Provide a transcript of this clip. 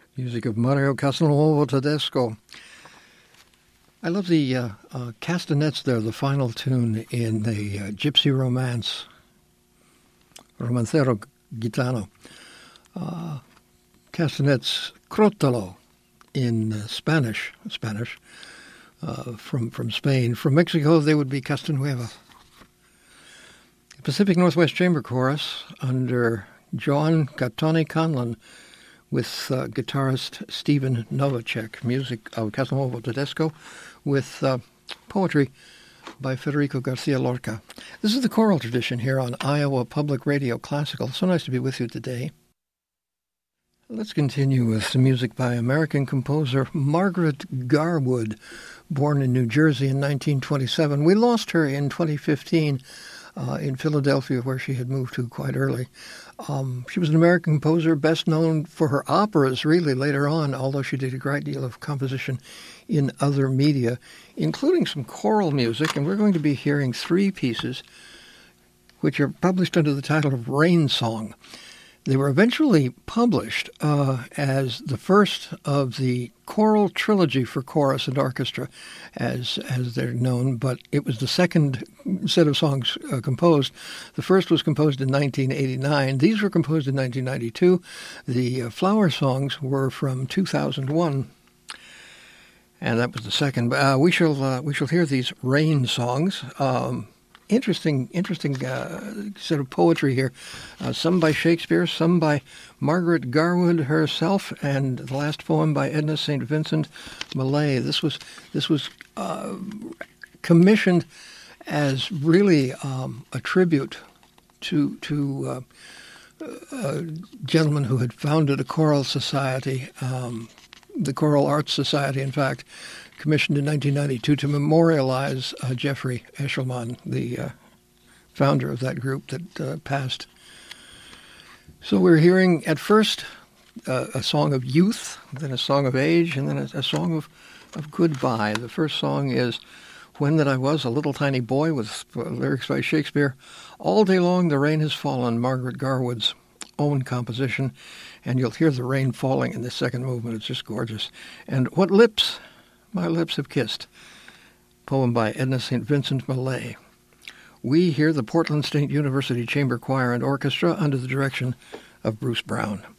Music of Mario Castelnuovo Tedesco. I love the castanets there, the final tune in the Gypsy Romance, Romancero Gitano. Castanets Crotalo in Spanish, from Spain. From Mexico, they would be Castanueva. Pacific Northwest Chamber Chorus under John Gattoni Conlon with guitarist Stephen Novacek. Music of Castelnuovo Tedesco with poetry by Federico Garcia Lorca. This is the choral tradition here on Iowa Public Radio Classical. So nice to be with you today. Let's continue with some music by American composer Margaret Garwood, born in New Jersey in 1927. We lost her in 2015 in Philadelphia, where she had moved to quite early. She was an American composer, best known for her operas, really, later on, although she did a great deal of composition in other media, including some choral music, and we're going to be hearing three pieces which are published under the title of Rain Song. They were eventually published as the first of the choral trilogy for chorus and orchestra, as they're known, but it was the second set of songs composed. The first was composed in 1989. These were composed in 1992. The flower songs were from 2001. And that was the second. We shall hear these rain songs. Interesting set of poetry here. Some by Shakespeare, some by Margaret Garwood herself, and the last poem by Edna St. Vincent Millay. This was commissioned as really a tribute to a gentleman who had founded a choral society, the Choral Arts Society, in fact, commissioned in 1992 to memorialize Jeffrey Eshelman, the founder of that group that passed. So we're hearing at first a song of youth, then a song of age, and then a song of goodbye. The first song is When That I Was a Little Tiny Boy, with lyrics by Shakespeare. All Day Long the Rain Has Fallen, Margaret Garwood's own composition, and you'll hear the rain falling in the second movement. It's just gorgeous. And What Lips My Lips Have Kissed, poem by Edna St. Vincent Millay. We hear the Portland State University Chamber Choir and Orchestra under the direction of Bruce Brown.